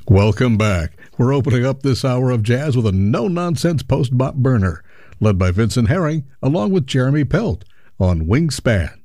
Welcome back. We're opening up this hour of jazz with a no-nonsense post-bop burner, led by Vincent Herring, along with Jeremy Pelt, on Wingspan.